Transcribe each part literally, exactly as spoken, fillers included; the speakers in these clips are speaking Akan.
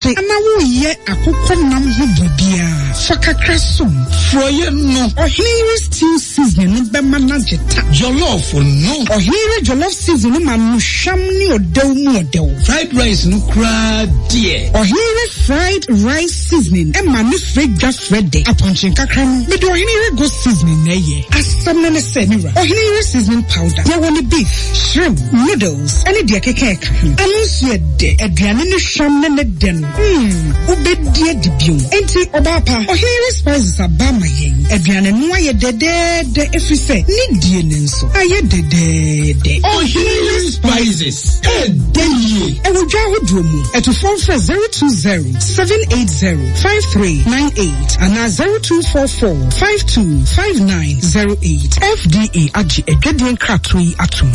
ase ana wo ye akokɔ nam ho bibia fakakrasom froye no Ohinire stew season no be manageta jollof no Ohinire jollof season no manu sham ni odew mu odew fried rice no kra dear Ohinire fried rice seasoning e manu fredja frede aponchin kakra no me do Ohinire go seasoning na ye asam na se nira Ohinire seasoning powder there want beef shrimp noodles any de keke ka anu so de aduane no sham na ne den hmm obedie dibio enti obapa Ohinire spices abama yen aduane no aye dede de efise ni die nenso aye dede de Ohinire spices e dey e wo dwa hodro mu eto phone for zero two zero seven eight zero five three nine eight and zero two four four five two five nine zero eight F D A agi edwedien kratoi atum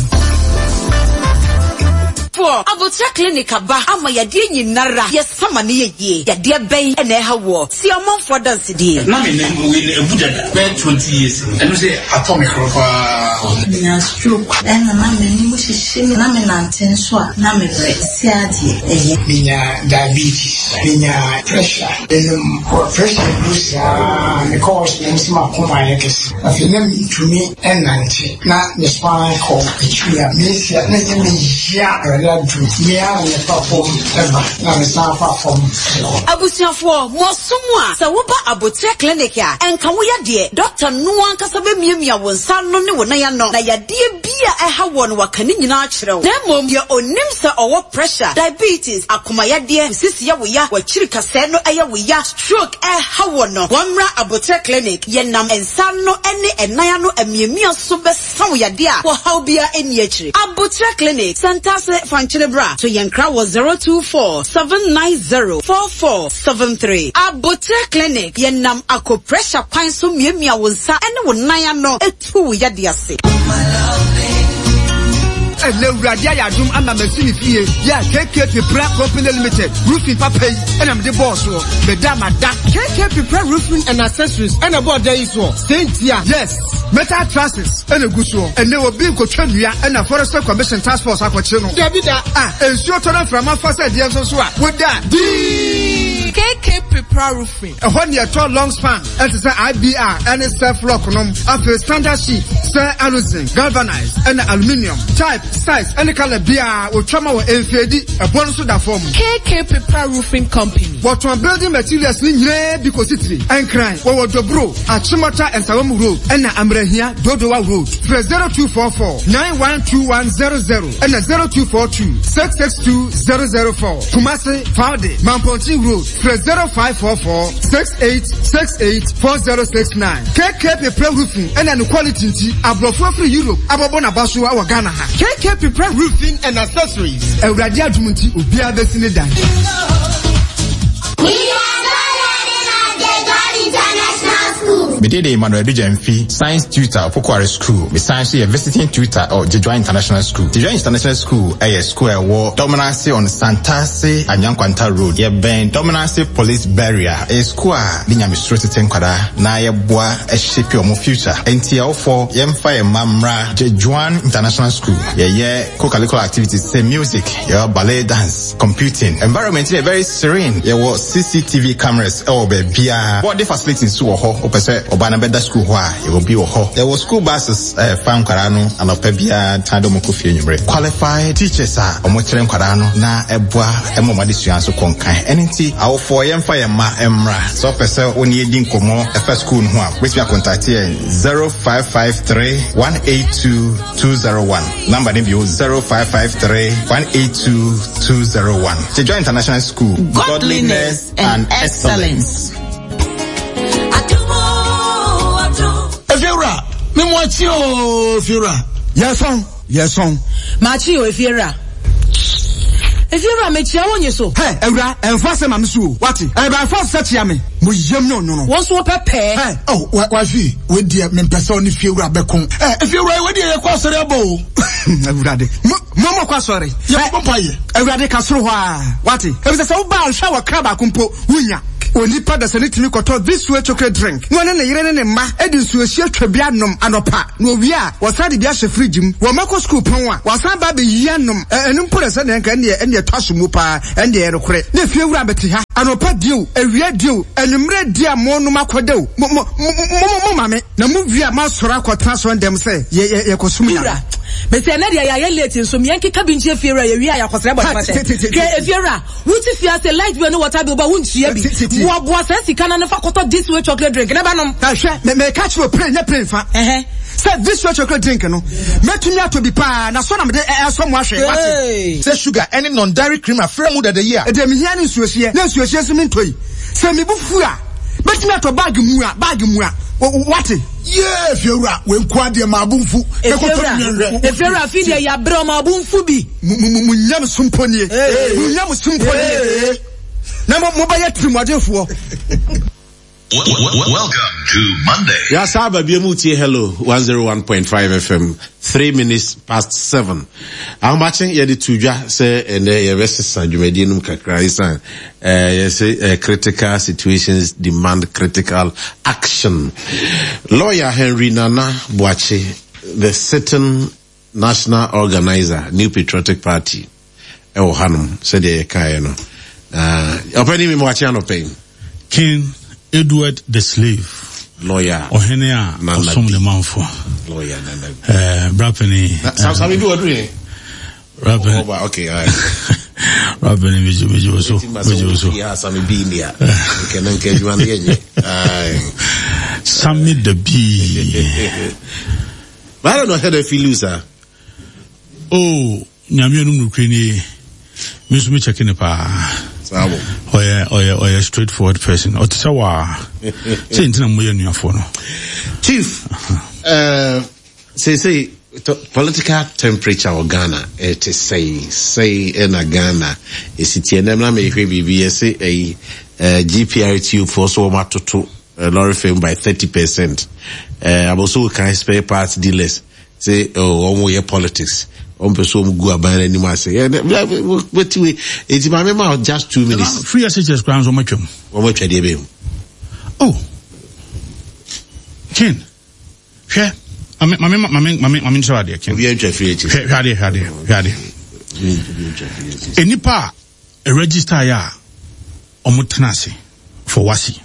for Abuja clinic aba ama yade nyinara yesama ne yeye yade ben e na hawo si amon for dance die na me ne we ne abujada be twenty years eno say atomic rofa na stroke and na me ni mo hihye na me nanten so a na me bre si ade eye minya diabetes minya pressure enum pressure busa me cause me sima koma yekes afina mi tumi enante na the spine call etua me sia na ye me ya Abusiafo mo somu a se wo ba Abotre clinic a enka wo yade doctor no ankasa be miamia wonsa no ne wona ya no na yade bia e ha wo no wakane nyina a kirew na mom ye onim se owo pressure diabetes akoma yade sisi ya wo ya wachiri kase no eye wo ya stroke e ha wo no womra Abotre clinic ye nam ensa no ene enaya no amiamia so be sawo yade a wo ha bia eni akiri Abotre clinic center se Fanchelebra to Yankra was zero two four seven nine zero four four seven three. Abotre clinic yenam ako pressure kwan so miemia wonsa ene wonaya no etu yadiase. And Radia Yadum and Mamma Fie, yeah, K K P Prep Company Limited, roofing papa, and I'm the boss, Madame that K K P Prep roofing and accessories, and about days so. Saint yes, metal trusses, and a good show, and they will be Cochania and a Forester Commission Task Force Aquachino. Davida, ah, and sure turn from my first idea so with that. K K P Prep roofing. A one year tall long span, and it's I B R and a self lock on after standard sheet, sir aluzinc, galvanized, and aluminium, type. Size and the color beer or trauma or F A D a bonus of that form. K K P Prep Roofing Company. What one building materials in here because it's and crying. What was the bro at Chimata and Salamu Road and Amre here, Dodowa Road. Press zero two four four nine one two one zero zero and a zero two four two six six two zero zero four. Kumasi Faude, Mamponti Road. Press zero five four four six eight six eight four zero six nine. K K P Prep Roofing and an quality above free Europe. Ababona Basu our Ghana. K K P Prep Roofing and accessories. A Radia Jumunti Ubia Besinidan. Medede Emmanuel Dujemfi, Science Tutor for Quarry School. Me science a visiting tutor or Jejua International School. Jejua International School, a school war dominance on Santase and Yankwanta Road. Ye ben dominance police barrier. A school binya mistroti tenkwada na ye boa a shape your future. N T L for Yemfa Mamra Jejua International School. Ye ye co-curricular activities say music, your ballet dance, computing. Environment is very serene. Ye was C C T V cameras or be bia. What the facilities so ho opese Obana Beda School where it will be ho. There was school buses uh, found Karano and Opebia Tando Mokufi Nyumre. Qualified teachers are Omotrem Karano na ebwa emo madisuan so konkan. Enti awo for yem fire ma emra. So pese oni edin komo e first school no a. Which we are contact here zero five five three one eight two two zero one. Number name you zero five five three one eight two two zero one. Jejua International School. Godliness, Godliness and, and excellence. excellence. Fiora, me mochi o Fiora. Yes on, yes on. Machi o Fiora. Fiora me chia wonye so. Hey, Ewra, enfase ma msu. Wati? E ba force set ya me. Mo yem no no no. Won so pepe. Hey, oh, wa wa fi, we dia me pese oni Fiora bekon. Eh, Fiora we dia ye kwasore abo. Ewra de. Mo mo kwasore. Ye pompaye. Ewra de kasoro ho a. Wati? E be se wo ba hwa wa kraba kumpo wunya. onipa da sane timi koto this way chocolate drink no ne yire ne mma edi nsuohia twabia nom anopa no wi a wasade bia hye fridge mu wo mako school pon a wasan ba be yia nom enum pore se ne nka ne ene twaso mu pa ene yerekore ne fie wura beti ha anopa dio ewia dio enumre dia mo no makodew mo mo mo mame na mu wi a masora kwotran so ndem se ye ye kosum ya Bese na dia ya late nso me yanke kabinche fiera ya wi ya kwosra body pase ke fiera wuti fia se light bill no water bill ba wuntua bi wo bo asa sika na fa koto this way chocolate drink na ba nom ahwe me me catch no play na play fa eh say this way chocolate drink no metumi ato bi pa na so na me de so mo ahwe what say sugar any non dairy cream afre mu de year e de me hia ni nsuohie na nsuohie so me ntoi say me bufu a metumi ato bag mu a bag mu a what yeah fiora we kwa de ma abunfu e ko fiora fi de ya bro ma abunfu bi mu nyam sumponie mu nyam sumponie na mo ba ya trimodefo. Welcome to Monday. Ya saba biamuti hello one oh one point five F M three minutes past seven. I'm watching ya di tuja say and ye resisa dwumadi num kakra isan eh ye say critical situations demand critical action. Lawyer Henry Nana Boache, the sitting national organizer New Patriotic Party e o hanum said ye kai no. Ah opani mi Boache anopay. King Edward the slave lawyer ohene a osom de manfo lawyer nana eh brapeni so so we do what we brapeni okay all right brapeni biju biju so biju so ya sami bi nia kenan ke juan yenye ai sami the bi but I don't know how they feel sir oh nyame no nukre ni me so me check ne pa Sabo. Oya oya oya straightforward person. Otisawa. Say ntina moye nuafo no. Chief. Uh say say political temperature of Ghana it is say say in a Ghana is it na na me hwe bibi say eh G P R T for so matoto lorry fame by thirty percent. Eh aboso kan spare parts dealers say oh omo ye politics. On peut so go aban anymore say but we it's my mema just two minutes free S H S grounds on matwam o matwa de be oh ken hwe mama mama mama mama mama nso ade ken we ntwa free H S hwe ade hwe ade hwe ade enipa a register ya omutenase for wasi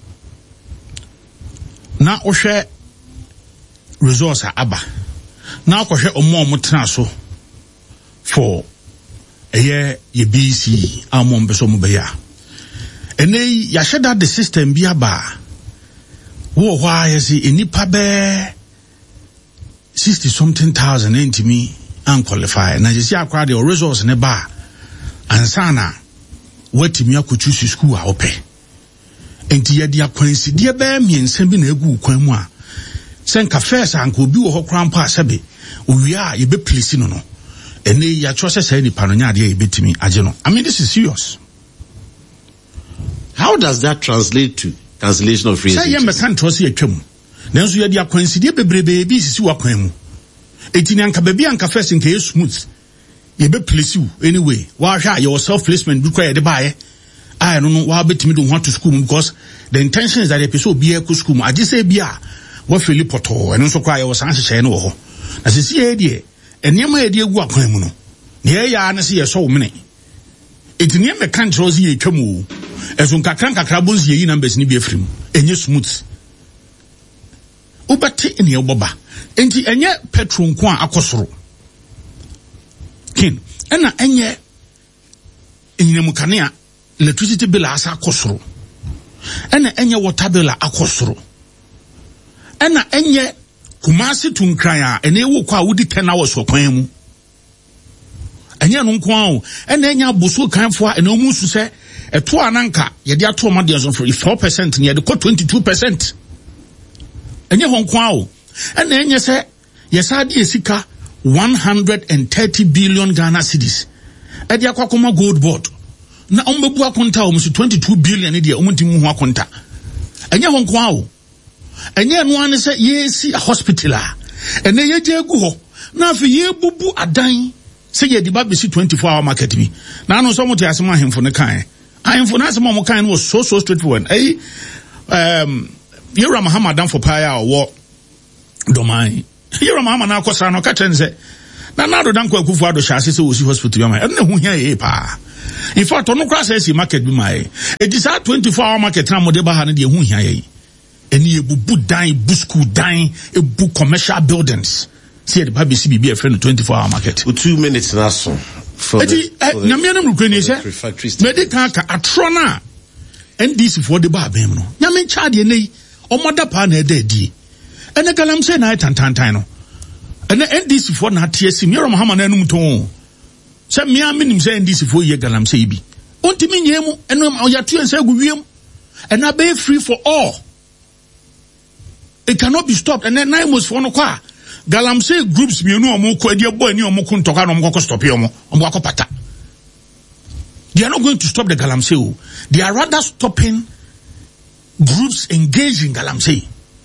na ohwe resource aba na akwahwe omo omo tena so for eye ye B C amom beso mo be ya enei ya sheda the system bi aba wo hwa ye si enipa be sixty something thousand entimi an qualify na je si akwa the resource ne ba ansana watimi akochu school a ope enti ye dia kwansi die be miensa bi na egu kwan mu a senka first anko bi wo hokrampa asebe owia ye be place no no ene ya chose say ni panonya ade ye betimi age no. I mean this is serious. How does that translate to cancellation of free say ye me kan to say atwam nanso ye dia kwanside bebrebe bi sisi wa kwan mu etini anka ba bi anka first nke ye smooth ye be place you anyway wa hwa your self placement bi kwa ye de baaye I no no wa betimi do want to school because the intention is that the person be e ko school age say bia wa feli poto eno so kwa ye wo san hye no ho na sisi e de enema e de egu akwan mu no ne ye ya na se ye so mene etini me kan trozi ye twam o ezo nkakran kakra bonzi ye numbers ni bi afrim enye smooth ubati ene oboba enti enye petrol nko a akosoro kin ena enye enyine mukania electricity bill asa akosoro ena enye water bill akosoro ena enye kumasi tunkran a ene wo kwa wudi ten hours okwan mu enye no nko a ena enye aboso kanfo a ene omu su se eto ananka ye de ato ma de so for four percent ne ye de ko twenty-two percent enye ho nko a ena enye se ye sa de esika one hundred thirty billion Ghana cedis e de akwa gold board na ombebu akonta o musu twenty-two billion ne de omuntimu ho akonta enye ho nko a enye no ane se yesi a hospital a ene ye je gu ho na afi ye bubu adan se ye di ba besi twenty-four hour market bi na no so mo te asema hemfo ne kan I for na some kind was so so straightforward. Hey, um, Yura Muhammad for Paya or what? Domain. Yura Muhammad now cause I no catch and say. Na na do dan kwa kufu ado shase se osi hospital ya ma. E na hu hia ye pa. In fact, ono kwa say market bi mai. E di sa twenty-four hour market na mo de ba ha na de hu hia ye. Eni e bu dan, bu school dan, e bu commercial buildings. See the baby C B B a friend twenty-four hour market. For two minutes na so. For the na me na mukwe ni se. Me de kan ka atro na N D C for the ba bem no. Nya me cha de nei. Omoda pa na e da di. Ene galam se na tantantan no. Ene N D C for na tie sim Yoro Muhammad na enum ton. Se me aminim se N D C for ye galam se bi. Ontimi nyemu eno oyatu ense gu wiem. Ena be free for all. It cannot be stopped. And then nine was for no qua. Galamsey groups me no more quadia boy ni omo kuntoka no mo stop yomo omo pata. They are not going to stop the Galamsey. They are rather stopping groups engaged in Galamsey.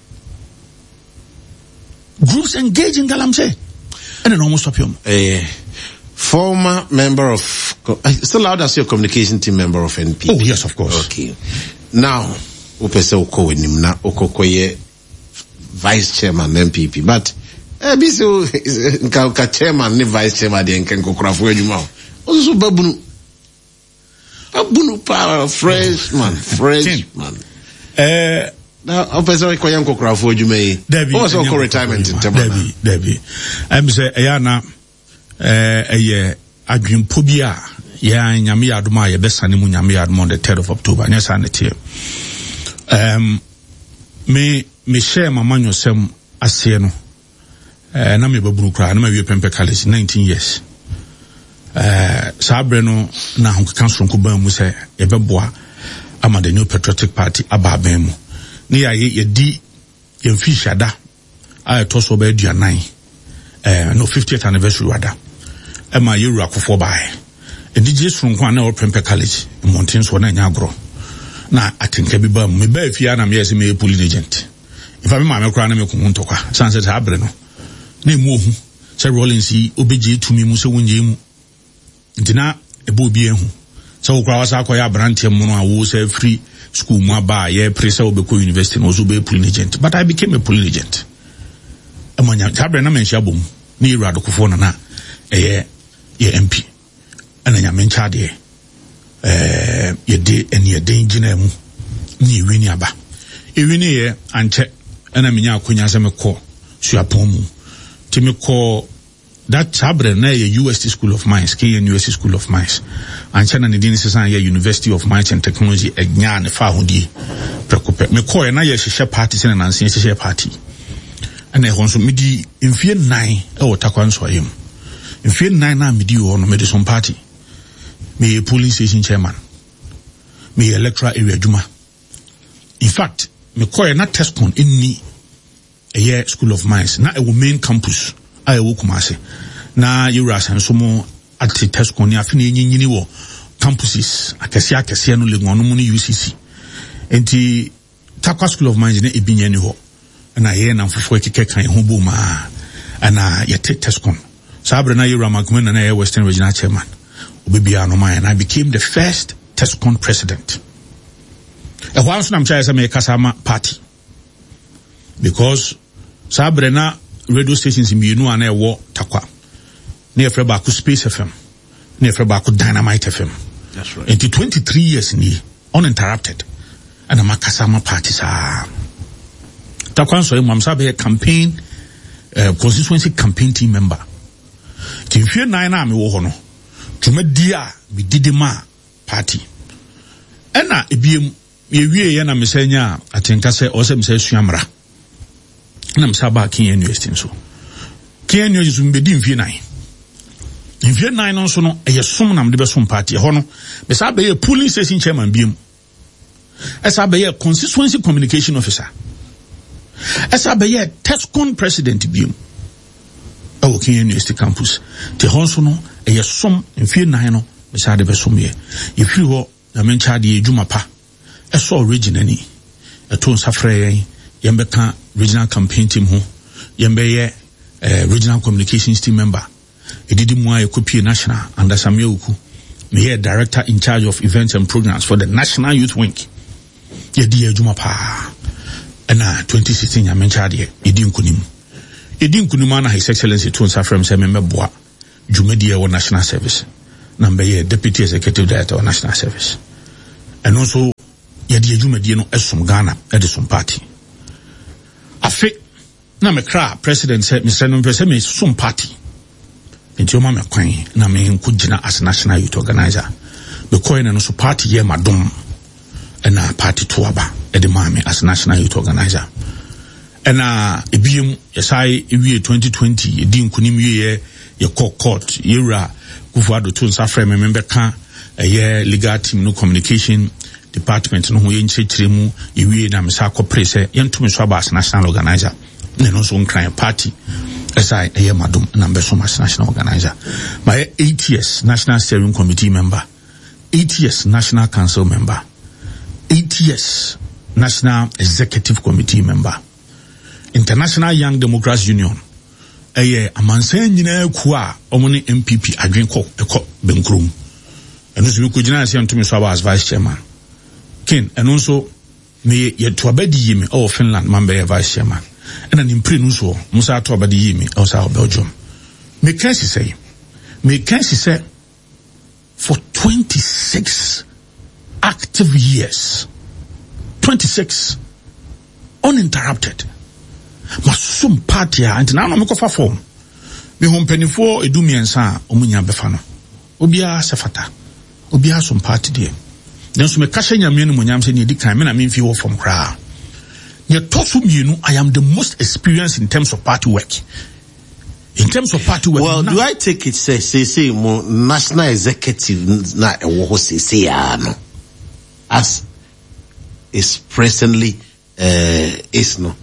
Groups engaged in Galamsey. And then almost stop yomo. A former member of still allowed as your communication team member of N P P. Oh yes, of course. Okay. Now, upese uko wenim na ukokoye vice chairman N P P, but eh biso nka ka chairman ni vice chairman de nka kokofo adwuma o so babunu babunu pa fresh man fresh man eh na opese ko yan kokofo adwuma yi o so ko retirement in tema Debbie Debbie am say ayana eh eye adwempo bi a ya nyame yadoma ye besane mu nyame yadoma on the third of October nya sa netie um me me share mama nyosem ase no eh na me baburu kra na me wie pempe college nineteen years eh sabre no na ho kanso ko ban mu se e beboa ama the New Patriotic Party aba ban mu ne ya ye di ye mfishada a to so ba aduanan eh no fiftieth anniversary wada e ma ye ru akofo bae e di jesu nko na o pempe college mountain so na nya agro na atinka bi ba me ba fia na me yesi me police agent if I me kura na me ko huntoka sanse ta abre no na emu ohu se Rollins yi obeje tumi mu se wonye mu ntina ebo bi ehu se wo kura wasa akoya branch mu no a wo se free school mu aba ye presa obeko university no so be police agent, but I became a police agent. Amanya ta abre na me hia bom ni irado kofo na na eh ye M P ana nya me ncha de eh ye de eni ye de ngina mu ni wini aba ewini ye anche ana menya akonya se me ko suapon mu ti me ko that sabre na ye U S T School of Mines, K N U S T School of Mines, anche na ne din se san ye University of Mines and Technology egnya ne fa hodi prekope me ko ye na ye hye party se na nse hye party ana ho nso medi mfie nine e wo takwanso ayem mfie nine na medi wo no medi some party me polling station chairman, me electoral area juma. In fact, me koye na Tescon inni a year School of Mines na e main campus a e wo Kumase na yura sanso mo at Tescon ni afini nyinyini wo campuses akese akese no legon no mu ni U C C enti Takwa School of Mines na ebinya ni ho na ye na mfofo ekeke kan ho bo ma ana ye Tescon sabre na yura magmen na ye Western Regional Chairman Obibia no man, and I became the first Tescon president. A while soon I'm trying to make Kasama party. Because Sabrena radio stations in Binu and a war Takwa. Near Frebaku Space F M. Near Frebaku Dynamite F M. That's right. Into twenty-three years in the uninterrupted. And a Makasama party sa. Takwan so I'm sabe a campaign uh, constituency campaign team member. Timfie nine na me wo hono. Tumedia we did ma party. Ena ebiem ye wie ye na mesenya atenka se ose mse suamra. Na msaba K N U S T so. K N U S T mbedi mfie nine. Mfie nine no so no eye som na mde be som party ho no. Be sa be ye polling station chairman biem. Esa be ye constituency communication officer. Esa be ye Tescon president biem. Awo K N U S T campus. Te ho so no eye som mfie nine no be sa de be som ye. Ye firi ho na mencha de edwuma pa. Eso original ni. Eto nsafre yen yembe kan regional campaign team ho. Yembe ye eh, regional communications team member. Edidi mu aye kopie national under Samuel Uku. me director in charge of events and programs for the National Youth Wing. Ye di adwuma pa. Na twenty sixteen ya menchade edi nkunim. Edi nkunim na His Excellency Tonsa from se memboa dwumadi e wo National Service. Na be Deputy Executive Director of National Service. And also ye di adwumadi no esom Ghana edison party. Afi na me kra president say Mister No pese me som party. Enti o ma me kwan na me nkugina as National Youth Organizer. Be coin no so party ye madom and a party to aba edi mame as National Youth Organizer. And uh ebiem yesai ewie twenty twenty edi nkunim ye ye court yera Kufuado Tonsa frame member ka ye legal team no communication department no ho ye nchechiremu ewie na mesa corporate say yentumi so aba as National Organizer ne no so nkran party esai ye madom na mbeso as National Organizer. My eight years National Steering Committee member, eight years National Council member, eight years National Executive Committee member, International Young Democrats Union. Eye amanse nyina kuwa omone M P P adwenko eko benkrum. Eno so ko gina ase antumi so as vice chairman. Ken eno so me ye to abadi yimi o Finland man be vice chairman. Ena nimpre no so musa to abadi yimi o sa Belgium. Me can say me can say for twenty-six active years, twenty-six uninterrupted. Masum party and now no kofa form. Me hom penifo edu miensa omunya befa no. Obia sefata. Obia sum party de. Then so me kasha nyame no munyam se ne di kan me na me mfi wo form kra. Ye tosu mienu, I am the most experienced in terms of party work. In terms of party work. Well, do I take it say say say mo national executive na e wo say say ano as is presently uh, is no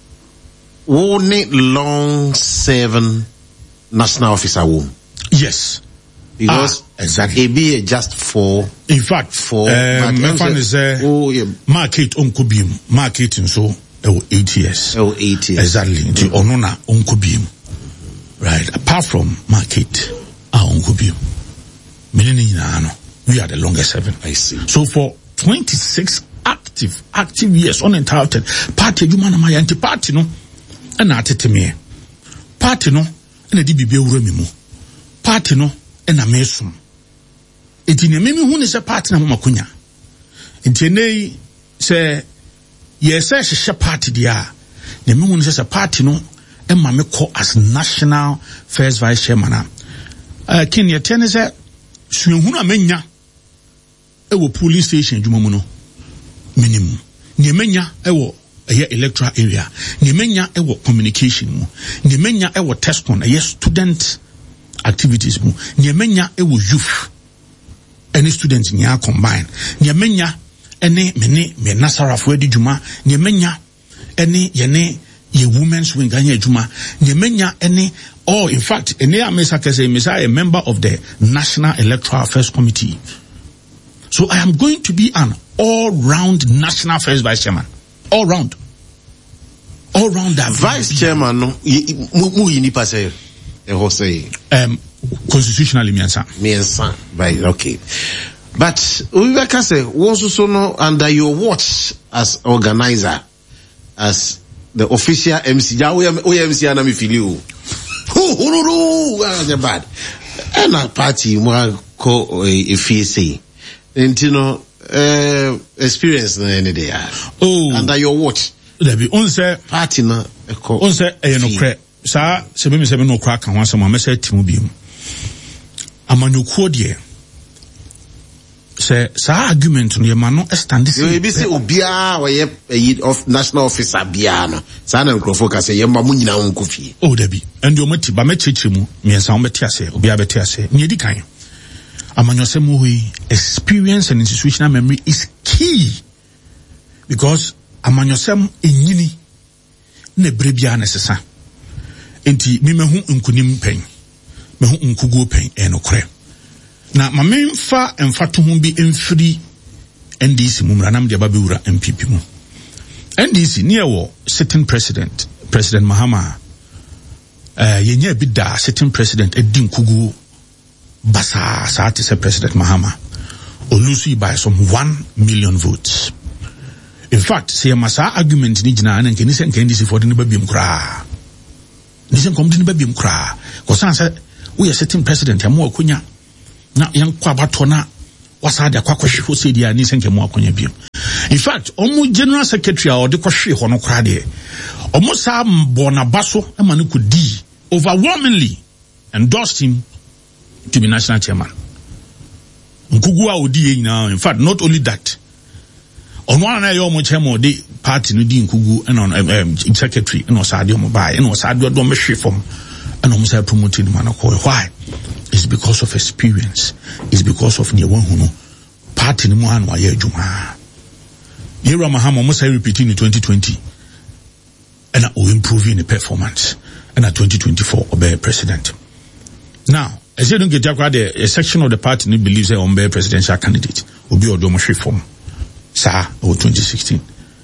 only long serving national officer womb. Yes. Because ah, exactly. It be just for in fact for um, my fan is uh, oh yeah market onkobim market so oh eight years. Oh eight years. Exactly. The onona onkobim. Right. Apart from market ah onkobim. Meaning no we are the longest serving. I see. So for twenty-six active active years uninterrupted party adwuma na my anti party no na ateteme party no na di bibia wura mi mu party no na mesum enti ne memi hu ne se party na makonya enti nei se yes se party dia ne memi hu ne se party no e ma me call as national first vice chairman uh kin ye ten se suhu na menya e wo police station adwuma mu no minimum ne menya e wo a electoral area ne menya e wo communication mu ne menya e wo tescon a student activities mu ne menya e wo youth any student nya combine ne menya ene mene me nasarafo adi djuma ne menya ene yene ye women's wing anya djuma ne menya ene oh in fact ene amesa kese mesa a member of the National Electoral Affairs Committee. So I am going to be an all-round national first vice chairman. All round. All round that vice chairman no mu yini pase e ho say um constitutionally miensa. Miensa. Right, okay. But we were say also so no under your watch as organizer as the official M C. Ja we M C na me feel you. Hu hu hu bad. And a party mo ko e fi say. You know, uh, experience na any day. Oh, under your watch. There be on say party na. On say eh no cre. Sa se me se me no crack kan wansa ma me say timu bi mu. Amanyokuo de. Se sa argument no ye ma no stand this. You be say obia we of national officer bia no. Sa na nkrofo ka say ye ma mu nyina wonko fie. Oh there be. And you mati ba me chechire mu. Me nsa wo beti ase. Obia beti ase. Ni edi kan. Amanyosem experience and institutional memory is key because amanyosem enyini na brebia nesesa enti mi mehu nkunim pen mehu nkugo pen enokre na mamemfa emfato ho bi emfiri N D C mumra nam de babewura M P P mu N D C near wo sitting president President Mahama uh, yenya bi da sitting president edi nkugo basa sa te se President Mahama olusi by some one million votes. In fact, say masa argument ni jina na nkeni se nkeni si for the babiem kra. Ni se nkom de babiem kra. Ko san se we are sitting president ya mo akonya na yan kwa bato na wasa de kwakwahwe ho se dia ni se nkemo akonya biem. In fact, omo general secretary or the kwahwe ho no kra de. Omo sa mbona baso e manu ko di overwhelmingly endorsed him to be national chairman. Nkugu a odi nyina. In fact, not only that. On one na yo mo chairman the party no di Nkugu and on um, secretary and osade mo buy and osade do me hwe form and omo say promoting the man ko. Why? It's because of experience. It's because of ne won hu no party no mo an wa ye adwuma. Yera Mahama mo say repeating in twenty twenty and o improving the performance and at twenty twenty-four obey president. Now, as you don't get there, a section of the party believes they on be presidential candidate will be odo mo hwe form. Sa or twenty sixteen.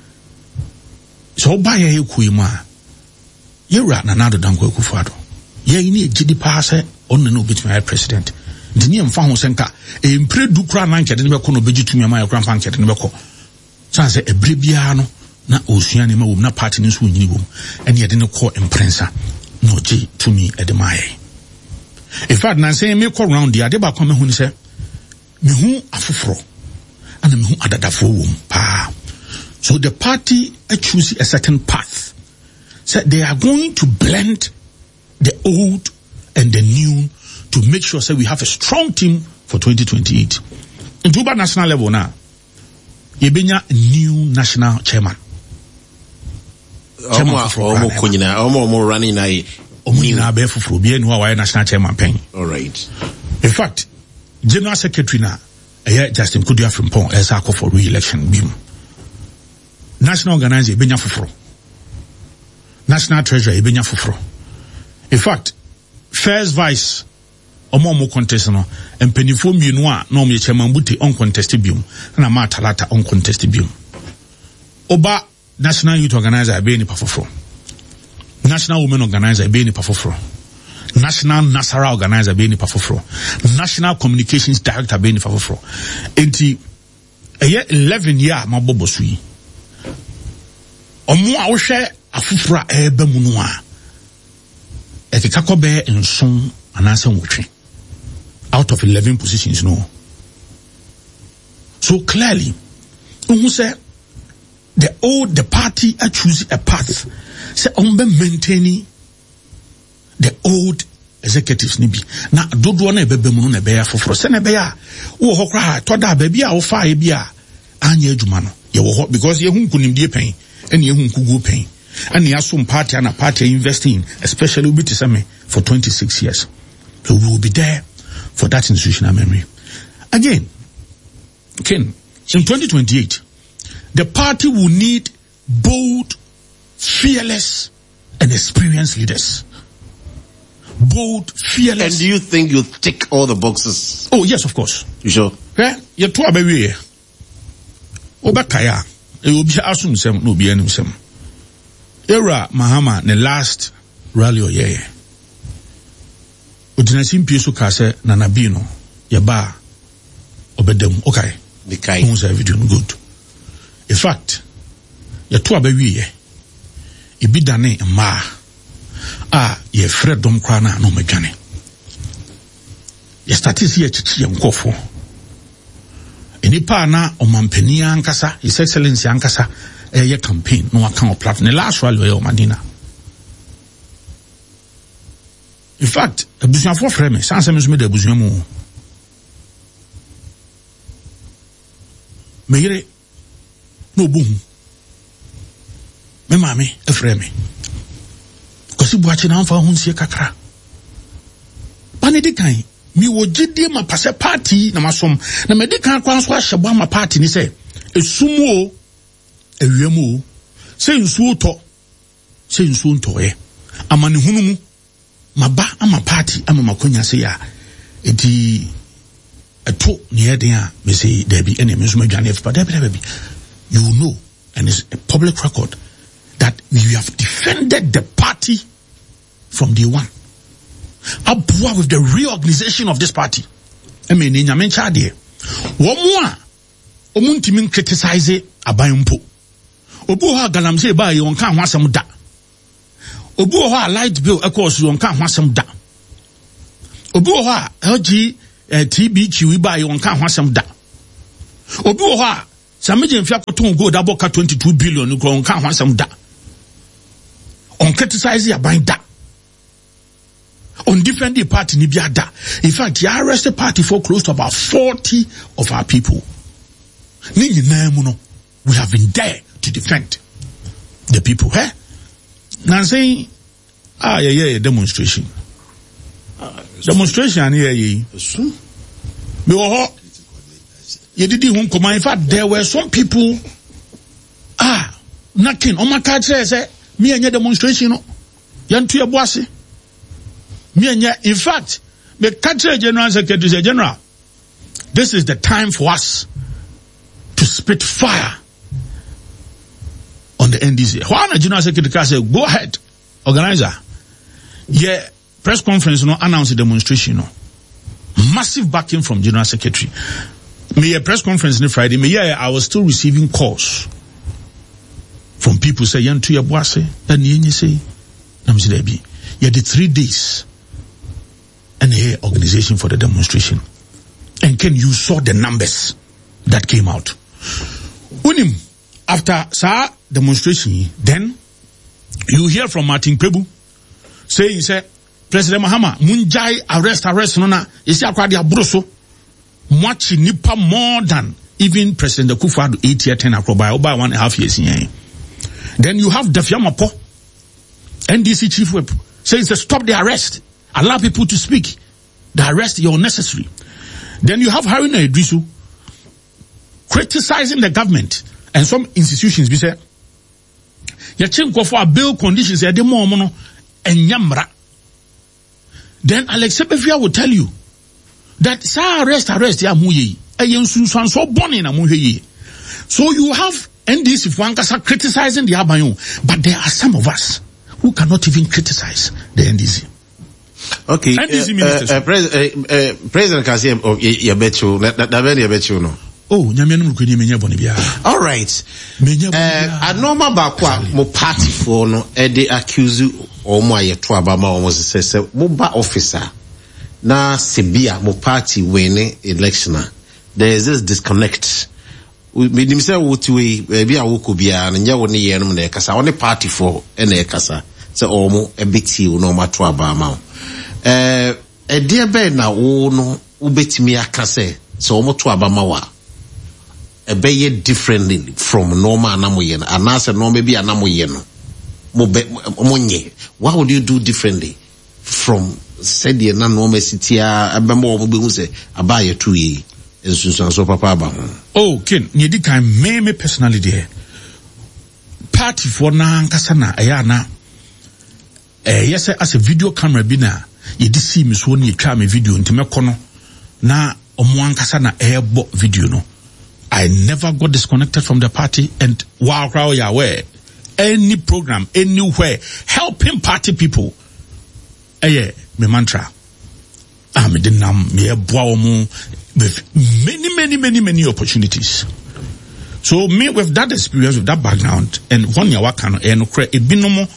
So by a kuima, you rat another danko kufado. Ye ni G D pass on the no between president. The name found Senka, a impre dukra nanka, the Nebuchadnezzar beji to me, my grandpa, and Nebuchadnezzar. Sans a brebiano, na oceanima, na party in Swinibum, and yet didn't call imprensa, no G to me at the Mae. In fact, Nancy may call round the Adeba come who say, me who afufro. And me who adadafo wom pa. So the party uh, choose a certain path. So they are going to blend the old and the new to make sure say we have a strong team for twenty twenty-eight. In Juba national level now, you be a new national chairman. Chairman Omo kunyina, omo omo running na omo nyina be fufuro bi enu wa national chairman pen. All right. In fact, general secretary na eh Justin Kudia Frimpong as a call for re-election bim. National organizer benya fufuro. National treasurer benya fufuro. In fact, first vice omo omo contest no empenifo mienu a na omo chairman buti uncontested bim na ma talata uncontested bim. Oba national youth organizer be ni pafoforo. National women organizer be ni pafoforo. National Nasara organizer be ni pafoforo. National communications director be ni pafoforo. Enti eye eleven year mabobo sui. Omo a wo hwe afoforo a ebe mu no a ekeka be nson anase nwotwe out of eleven positions no. So clearly who say the old the party are choosing a path say on be maintaining the old executives ni bi na dodo na ebebe mu no na be ya foforo se na be ya wo ho kra to da ba bi a wo fa e bi a anya adwuma no ye wo ho because ye hu nkunimdie pen ene ye hu nkugu pen ene ya so party and a party investing especially with the for twenty-six years. So we will be there for that institutional memory. Again, Ken, in twenty twenty-eight, the party will need bold, fearless, and experienced leaders. Bold, fearless. And do you think you'll tick all the boxes? Oh, yes, of course. You sure? Yeah, you're too abawi. Obakaya, it will be assumed some, no be any some. Era Mahama, the last rally or year. Udinasim Piesu Kase, Nanabino, Yaba, Obedem, okay. The Kai. Who's everything good. In fact, you're too abawi. Ibidane ma. Ah, ye Fred Dom Krana no mejane. Ye started here chichi ya mkofo. Enipa na omampeni ankasa, His Excellency ankasa, eh ye campaign no account of platform. The last rally wa Madina. In fact, abusuan for frame, sanse me me de abusuan mu. Me yere no boom. Me mame e frame. Kosi buachi na amfa hunsie kakra. Pane di kan mi wo gidi ma pase party na masom na me di kan kwa so ahyebo ma party ni se esumu o ewiemu o se nsu to se nsu nto ye amane hunumu maba ama party ama makonya se ya edi eto ne eden a me say there be any me so madwane f but there be you know and it's a public record that we have defended the party from day one. Abua with the reorganization of this party. I mean, in Yamenchade. One more. Omuntimin criticize abayumpo. Obuha galamse ba yon kan wasam da. Obuha light bill ekos yon kan wasam da. Obuha L G T B Q ba yon kan wasam da. Obuha Samijin Fiakoton go daboka twenty-two billion yon kan wasam da. On criticize abayin da. On defend the party ni biada. In fact, he arrested the party for close to about forty of our people. We have been there to defend the people. Eh? Now saying, ah, yeah, yeah, demonstration. Uh, demonstration, yeah, yeah. In fact, there were some people, ah, knocking on my card says, me and your demonstration, yan to your boss. Me and in fact, the country general secretary say, General, this is the time for us to spit fire on the N D C. Why the general secretary say, go ahead, organizer. Yeah, press conference, you know, announce a demonstration, you know. Massive backing from general secretary. Me a press conference on Friday, me yeah, I was still receiving calls from people say, Yan to your boss, and you say, I'm saying, yeah, the three days. And a organization for the demonstration. And Ken, you saw the numbers that came out. Unim, after sa demonstration, then you hear from Martin Pebu saying, say, President Mahama, Munjai arrest, arrest, no na, isi akwadi abroso, mwachi nipa more than even President Akufo-Addo eight year ten akroba, over one and a half years. Then you have Dafiamapo, N D C chief whip, says stop the arrest. Allow people to speak. The arrest is unnecessary. Then you have Haruna Idrisu criticizing the government and some institutions. We say, "Yachinko for a bill conditions at the moment and Yamra." Then Alex Sebefia will tell you that sa arrest arrest ya muye ayen sunsan so born in a muye. So you have N D C Fwankasa criticizing the Abayon, but there are some of us who cannot even criticize the N D C. Okay, uh, uh, uh, pres uh, uh, President Kasi of Yabechu, Daveni Yabechu, no. Oh, Nyamian Mukuni Bonibia. All right. Uh, a normal bakwa mo party for no, e de accuse o mo ayeto abama o mo se se mo ba officer na sebia mo party win election. There is this disconnect. We dim say what we bia wo ko bia na nya wo ne ye no na kasa one party for e na kasa se o mo e biti o no mato abama. Eh, e dia be na wo no ubetimi aka se se o mo to abama wa e be ye differently from normal anamoye na anase normal bi anamoye no mo be mo nye. What would you do differently from said ye na normal city a be mo mo be hu se abaye tu yi ensunsan so papa aba ho. Oh kin ye di kan me me personally there party for na nkasa na eya na eh yes as a video camera bi na ye di see me so na ye twa me video ntime kono na omo ankasa na ebo video no. I never got disconnected from the party, and wow, crowd, you aware, any program, anywhere, helping party people. Eh, yeah, my mantra. Ah, me dinam, me eboamu, with many, many, many, many opportunities. So me with that experience, with that background, and one year work and no credit, it be no more.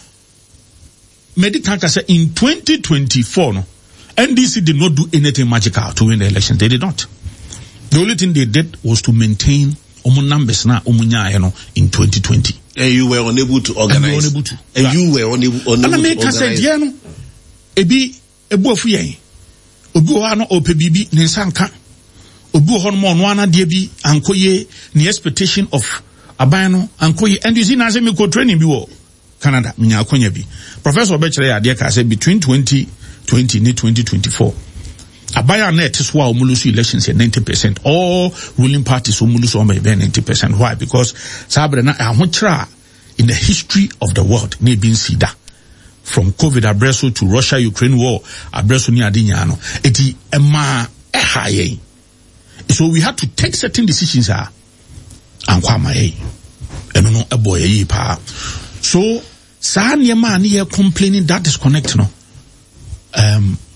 Medical say in twenty twenty-four, no, N D C did not do anything magical to win the election. They did not. The only thing they did was to maintain omu numbers na omunya you know in twenty twenty. And you were unable to organize. And, unable to. and yeah. you were unable, unable and to organize. And I no, ebi ebu ofu yen. Obi o ano ope bibi ne nsanka. Obi o hono mo no ana de bi ankoye the expectation of aban no ankoye. And you see na say me ko training bi wo Canada minya akonya bi. Professor Obechere ya de ka say between twenty twenty and twenty twenty-four. Abaya net is why Omulusu elections are ninety percent. All ruling parties Omulusu may be ninety percent. Why? Because Sabrina Ahutra in the history of the world may be sida. From COVID abreso to Russia Ukraine war abreso ni adinyano. Eti ema ehaye. So we had to take certain decisions ah. Ankwama ye. Eno no ebo ye pa. So sa niyema ni ye complaining that disconnect no. Um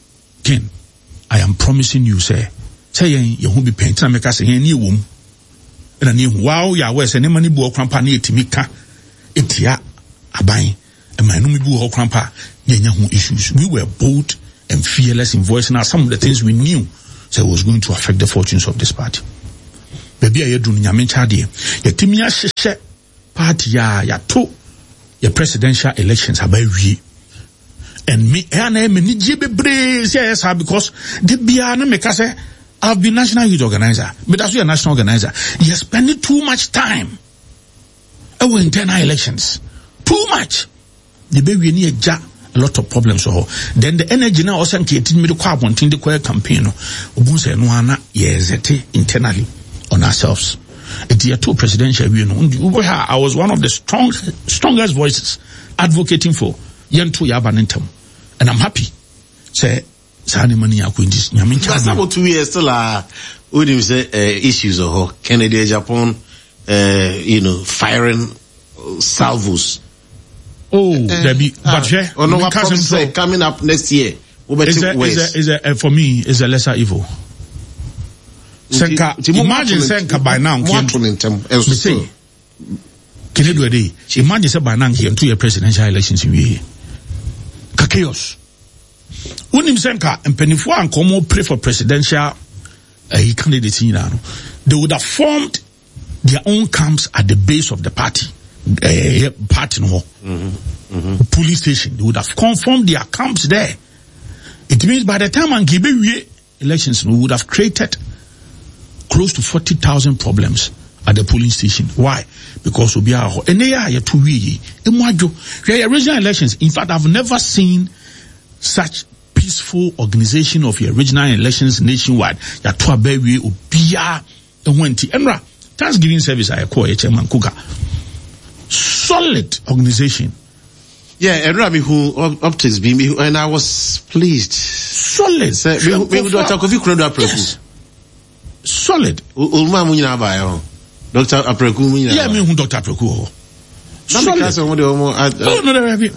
Ken, I am promising you, say, say, you won't be paying time, make us a new womb. And a new wow, ya was an emani bo crampa near Timika, Etia, Abai, and my numibu ho crampa, Yanyahu issues. We were bold and fearless in voicing out some of the things we knew so was going to affect the fortunes of this party. Baby, I do Nyamin Chadi, Yatimia Shisha party ya ya to your presidential elections are by we. And me, and I mean, yes, because the Biana Mekase, I've been national youth organizer, but as we are national organizer, you're spending too much time over internal elections. Too much. The baby need a lot of problems. So then the energy now also getting me to quite wanting the quiet campaign. Ubunse no yes, internally on ourselves. It's year two presidential, you know. I was one of the strong, strongest voices advocating for Yantu Yabanintum. And I'm happy. Say, Sani Mani Akwindis, Nyamin That's about two years still, uh, would you say, uh, issues of Kennedy, Japan, uh, you know, firing salvos. Oh, uh, there be, but yeah, oh no, what say coming up next year? Is a, is a, is a, uh, for me, is a lesser evil. Senka, imagine Senka by now, say, Kennedy, day, imagine say by now, here two year presidential elections in the chaos. Unim Senka and Penifua and Como pray for presidential uh, candidates in Iran. They would have formed their own camps at the base of the party, uh, party no, mm-hmm. Mm-hmm. police station. They would have formed their camps there. It means by the time Angibe elections, we would have created close to forty thousand problems at the polling station. Why? Because we are and they are two we original elections. In fact, I've never seen such peaceful organization of your original elections nationwide. Ya to abewe obia ewenti enra Thanksgiving service I call it Chairman Kuga. Solid organization. Yeah, Rabbi who optics be me and I was pleased. Solid. Say me me Doctor Kofi Kuredo Apreku. Solid. Ulma munyina ba yo. Doctor Apreku munyina. Yeah, me who Doctor Apreku. Solid. Oh no,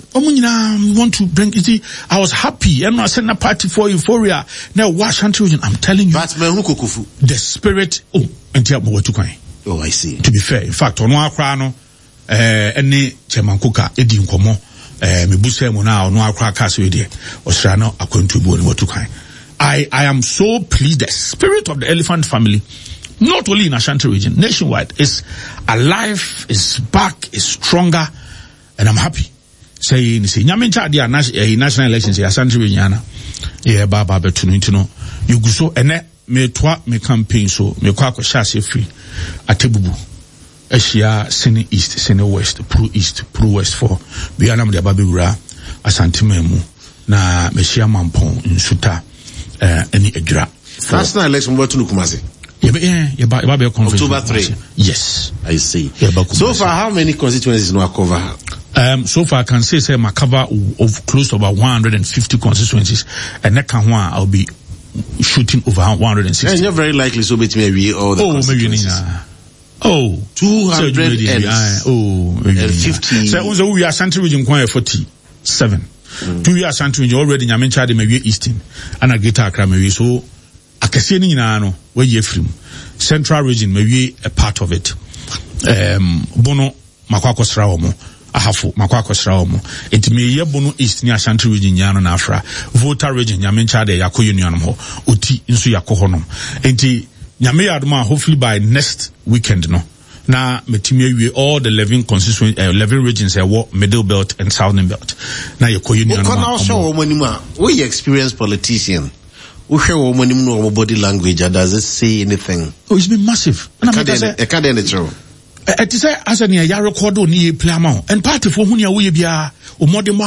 no, want to bring. You see, I was happy. I'm not sending a party for euphoria. Now, Washington region. I'm telling you, the spirit. Oh, and tell me what to cry. Oh, I see. To be fair, in fact, on one crano, eh, any Chairman Kuka, Eddie Nkomo, eh, me buse mo na no akra kase we de. Osrano akwantu bu what to cry. I I am so pleased. The spirit of the elephant family, not only in Ashanti region, nationwide, is alive, is back, is stronger, and I'm happy. Saying, say, Nyamincha, the national elections, Ashanti region, yeah, Baba Betunintino, you go so, and me toi, me campaign, so, me kwako shasi free, Atebubu, Asia, Sene East, Sene West, Pro East, Pro West for, Bianam de Babura, Ashanti Memu, na Meshia Mampon, in Suta, uh, any Edra. National election, what to look, Kumasi? Yeah, yeah, yeah, but yeah, October third. Yes, I see. Yeah, so far, how many constituencies no cover? Um, so far, I can say, say, my cover of close to about one hundred fifty constituencies, and that can one I'll be shooting over one hundred sixty. And you're very likely so bet maybe all the oh, constituencies. Maybe, uh, oh, two hundred and oh, maybe fifty. So, so we are Ashanti region quite forty-seven. Mm. Two years Ashanti region already. Nyamincha de maybe Eastern, and a Greater Accra maybe so. Akase ni nyina no where you from Central region maybe a part of it. Um, Bono makwakosra omo ahafu makwakosra omo it me ye Bono East ni Ashanti region nyano na afra voter region nyamencha de yakɔ union ho oti nso yakɔ honom enti nyame yadoma hopefully by next weekend no na metimi awie all the eleven constituent uh, eleven regions uh, middle belt and southern belt na yakɔ union no ko na show omo ni ma we experienced politician. No body language, does it say anything? Oh, it's been massive. I can't end it true. It is as an ya record on ye play amount and party for whom you will be a modern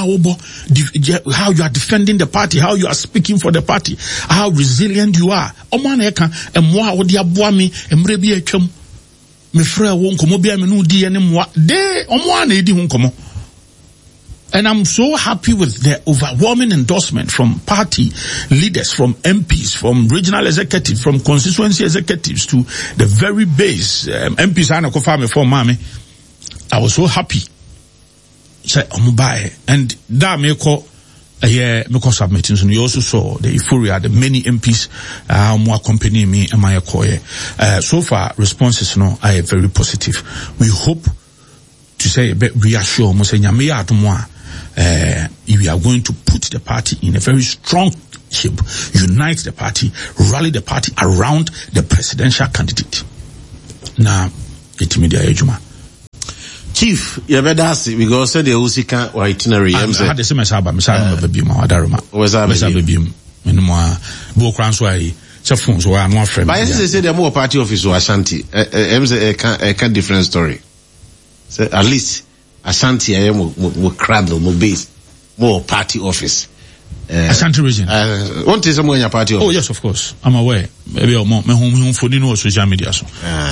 how you are defending the party, how you are speaking for the party, how resilient you are. Oman eka and moi would ya boami and maybe a chum. Me frere won't come be a menu di and moi de oman edi hunkomo. And I'm so happy with the overwhelming endorsement from party leaders, from M Ps, from regional executives, from constituency executives to the very base. Um, M Ps are not confirmed for mommy. I was so happy. Say, I'm buy and that may call Uh, yeah, because of meetings, and you also saw the euphoria, the many M Ps uh, who accompany me and my choir. Uh, so far, responses no are very positive. We hope to say a bit reassure, uh, we are going to put the party in a very strong shape, unite the party, rally the party around the presidential candidate. Now, get me the ejuma. Chief, you better ask because said the Usika or itinerary. I had the same as Abba, Miss Abba Baby, my Daruma. Was Abba Baby, and more Bokrans way, so phones were more friendly. But as they say, they're more party office or Ashanti. A kind different story. So at least Ashanti, I am more cradle, more base, more party office. Ashanti region. Uh, what is someone in your party office? Oh, yes, of course. I'm aware. Maybe I'm more, my home for Nino social media. So,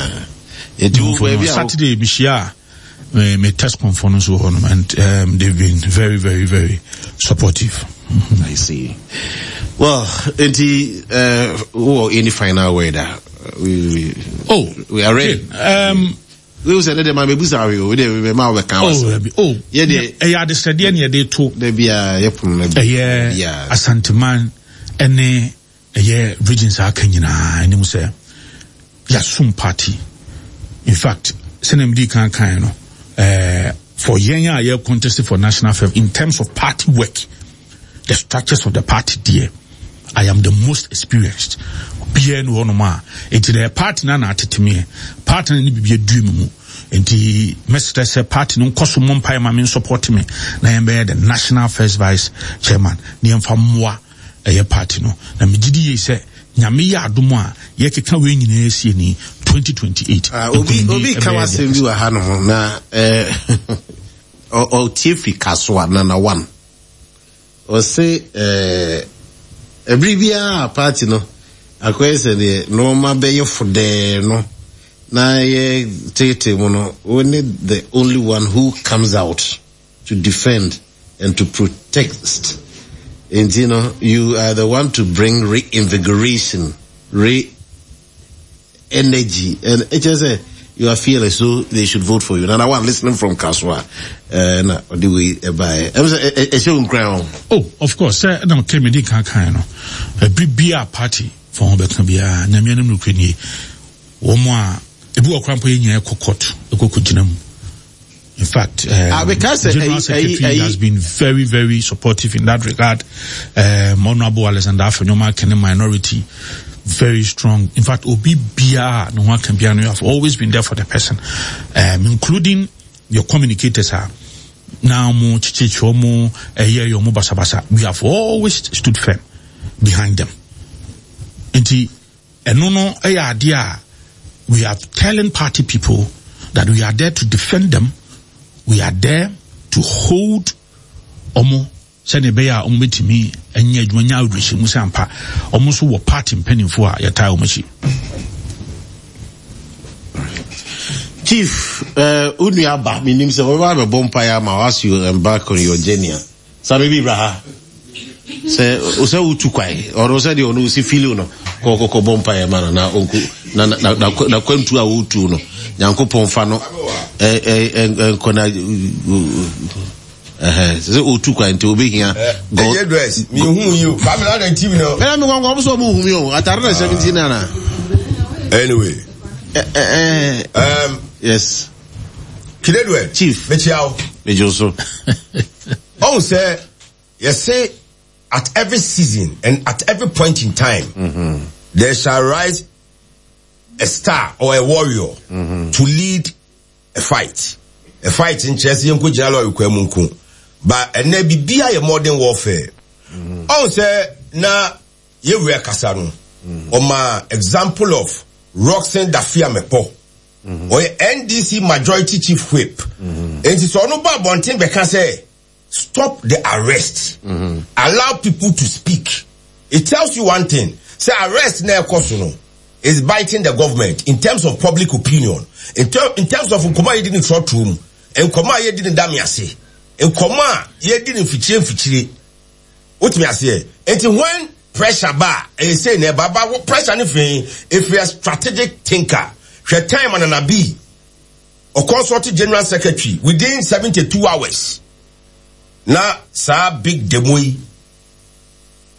Saturday, Bishia. Me, me test conference with them, and um, they've been very, very, very supportive. Mm-hmm. I see. Well, any uh, oh, any final word? Uh, we, we oh, we are ready. Okay. Um, we will say that my baby sorry. We we we ma we can. Oh, oh, yeah. They, yeah, the study and yeah, they talk. They be a yep. Yeah, yeah. Asante man, any yeah regions are Kenya. And you say, yeah, some party. In fact, Senemdi can kind of. Uh, for Yenya, I contested for national fair in terms of party work, the structures of the party there. I am the most experienced. Bien wonoma. Enti the party na na atete party na ni bibie dream mu. Enti Mister say party no koso mo mpa ma me support me. Na yembe the national first vice chairman. Ni emfa moa eye party no. Na me gidi ye say nyame ya adomo a ye keka we nyina esie ni twenty twenty-eight. Ah, obi obi kawa sembi wa ha no na eh o o tiefi kaswa na na one. O say eh every bia party no akwese de no ma be for de no na ye tete mo no only the only one who comes out to defend and to protect. And you know, you are the one to bring reinvigoration, re energy, and it just uh, you are feeling so they should vote for you. And I want listening from Kaswa, and uh, the way by a show crown. Oh, of course, sir. No, came in kind a big beer party for Bekabia, Namian Ukraine. Omwa, a book cramping a cocotte, a cocojinum. In fact, uh, because the General Secretary has been very, very supportive in that regard. Um, Honorable Alexander Afenoma Kene minority, very strong. In fact, Obi Bia, no one can be, you have always been there for the person, um, including your communicators are now mo chichichomo, eye yomo basabasa. We have always stood firm behind them. Inti, enono eye idea, we are telling party people that we are there to defend them. We are there to hold omo sene beya omo betimi enye adwanya awrehye mu sampa omo so wo party mpanimfo a yeta omochi. Chief uh unu aba minim se we ba bompa ya ma was you embark on your journey sabe bi bra se o se utu kwai or o se de onu si feel no ko ko bompa ya ma na onku na na na kwantu a utu no Yankopon fa no eh eh kona eh se o tu kwa nti obi hia go eh dress me hu you family na T V no me me gongo so mo hu mi o atare na seventeen na anyway eh eh um yes Kidedwe chief me chiao me joso oh say you say at every season and at every point in time mm-hmm. there shall rise a star or a warrior mm-hmm. to lead a fight. A fight in Chelsea and Kujalo Ukwemunku. But and there be be a modern warfare. On say na ye we kasanu. Or my example of Roxanne Dafia Mepo. Or N D C majority chief whip. And it's on about one thing because say stop the arrest. Mm-hmm. Allow people to speak. It tells you one thing. Say arrest na kosuno. Is biting the government in terms of public opinion, in, ter in terms of Nkoma ye didn't short room, and Nkoma ye didn't damiase, and Nkoma ye didn't fichire fichire. What me I say? And when pressure bar, and say ne baba pressure anything, if you are a strategic thinker, your time and an abi, or consulted general secretary within seventy-two hours. Now, sa big demoi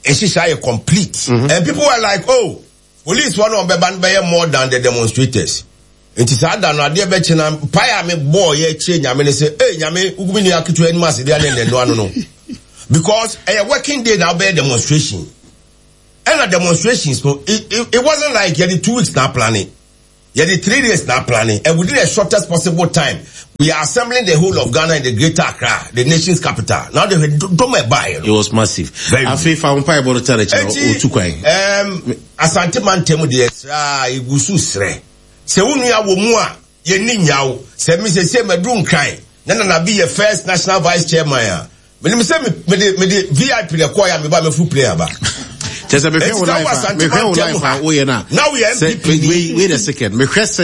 and she say complete. Mm-hmm. And people were like, oh, police one on Beban more than the demonstrators. It is hard than idea betting and pie me boy ye change. I mean, say, hey, Yame, Ugumini Akitu and Mass, no, no, no. Because a working day now be demonstration. And a demonstration, so it, it, it wasn't like you had two weeks now planning. You had three days now planning. And within the shortest possible time, we are assembling the whole of Ghana in the Greater Accra, the nation's capital. Now they were don't buy. It was massive. I feel if I'm about to tell you, um, Asante man temu de ah, igusu sre. Se unu ya wo mu a ye ni nyawo se mi se se medun kan na na na be your first national vice chairman ya me me se me me me V I P the choir me ba me full player ba just a me hwe life me hwe life o ye na now we M P P wait wait a second me hwe